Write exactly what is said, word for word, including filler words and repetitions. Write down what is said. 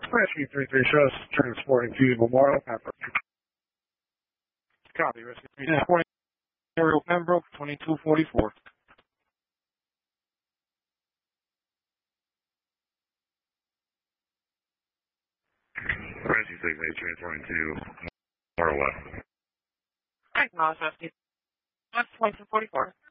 Rescue three three shows transporting to Memorial Pembroke. Copy, Rescue three transporting Memorial Pembroke, twenty-two forty-four. Rescue six eight transporting to Memorial West. Acknowledge Rescue. That's twenty-two forty-four.